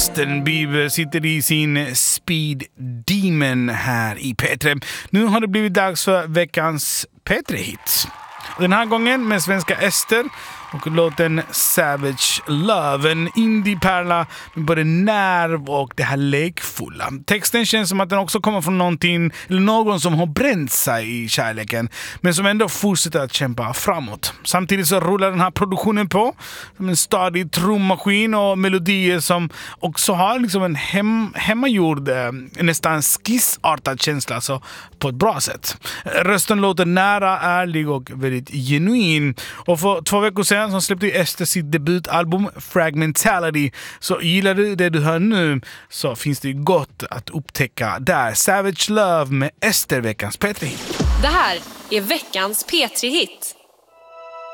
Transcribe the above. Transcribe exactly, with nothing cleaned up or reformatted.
Justin Bieber sitter i sin Speed Demon här i P tre. Nu har det blivit dags för veckans P tre-hits. Den här gången med svenska Ester och låten Savage Love. En indie-pärla med både nerv och det här lekfulla. Texten känns som att den också kommer från någonting, eller någon som har bränt sig i kärleken, men som ändå fortsätter att kämpa framåt. Samtidigt så rullar den här produktionen på som en stadig trummaskin och melodier som också har liksom en hem, hemmagjord, eh, nästan skissartad känsla, alltså på ett bra sätt. Rösten låter nära, ärlig och väldigt genuin. Och för två veckor sedan som släppte Ester sitt debutalbum Fragmentality. Så gillar du det du hör nu så finns det gott att upptäcka där. Savage Love med Ester, veckans P tre-hit. Det här är veckans P tre-hit.